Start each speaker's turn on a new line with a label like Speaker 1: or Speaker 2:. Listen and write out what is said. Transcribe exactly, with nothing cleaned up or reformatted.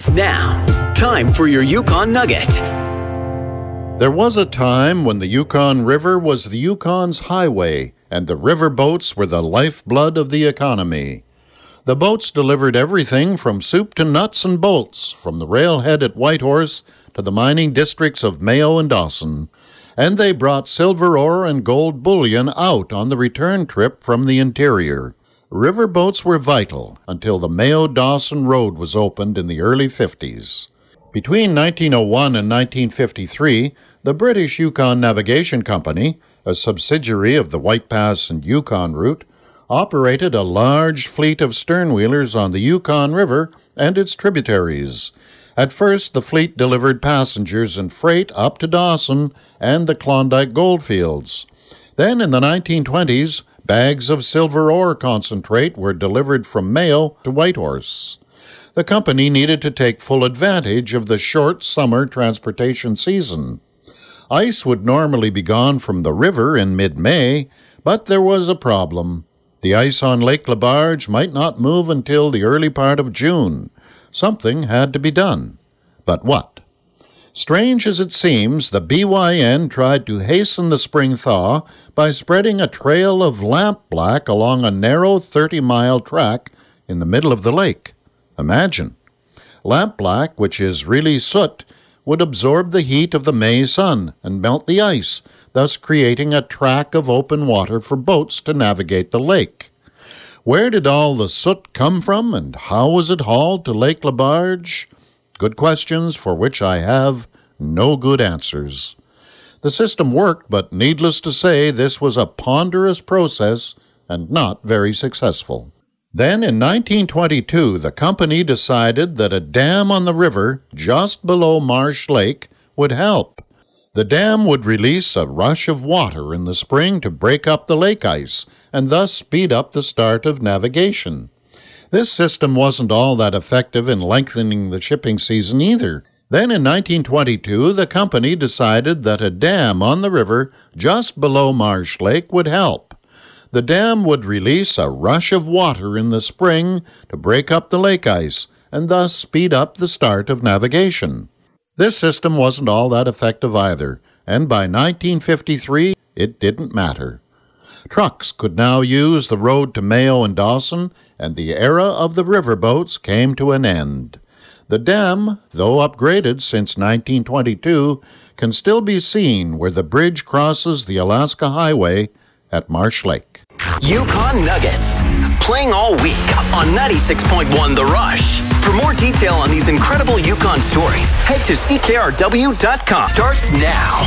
Speaker 1: Now, time for your Yukon Nugget.
Speaker 2: There was a time when the Yukon River was the Yukon's highway, and the river boats were the lifeblood of the economy. The boats delivered everything from soup to nuts and bolts, from the railhead at Whitehorse to the mining districts of Mayo and Dawson, and they brought silver ore and gold bullion out on the return trip from the interior. River boats were vital until the Mayo-Dawson Road was opened in the early fifties. Between nineteen oh one and nineteen fifty-three, the British Yukon Navigation Company, a subsidiary of the White Pass and Yukon route, operated a large fleet of sternwheelers on the Yukon River and its tributaries. At first, the fleet delivered passengers and freight up to Dawson and the Klondike goldfields. Then, in the nineteen twenties, bags of silver ore concentrate were delivered from Mayo to Whitehorse. The company needed to take full advantage of the short summer transportation season. Ice would normally be gone from the river in mid-May, but there was a problem. The ice on Lake Labarge might not move until the early part of June. Something had to be done. But what? Strange as it seems, the B Y N tried to hasten the spring thaw by spreading a trail of lampblack along a narrow thirty-mile track in the middle of the lake. Imagine. Lampblack, which is really soot, would absorb the heat of the May sun and melt the ice, thus creating a track of open water for boats to navigate the lake. Where did all the soot come from, and how was it hauled to Lake Labarge? Good questions for which I have no good answers. The system worked, but needless to say, this was a ponderous process and not very successful. Then, in nineteen twenty-two, the company decided that a dam on the river just below Marsh Lake would help. The dam would release a rush of water in the spring to break up the lake ice and thus speed up the start of navigation. This system wasn't all that effective in lengthening the shipping season either. Then in nineteen twenty-two, the company decided that a dam on the river just below Marsh Lake would help. The dam would release a rush of water in the spring to break up the lake ice and thus speed up the start of navigation. This system wasn't all that effective either, and by nineteen fifty-three, it didn't matter. Trucks could now use the road to Mayo and Dawson, and the era of the riverboats came to an end. The dam, though upgraded since nineteen twenty-two, can still be seen where the bridge crosses the Alaska Highway at Marsh Lake.
Speaker 1: Yukon Nuggets, playing all week on ninety-six point one The Rush. For more detail on these incredible Yukon stories, head to C K R W dot com. Starts now.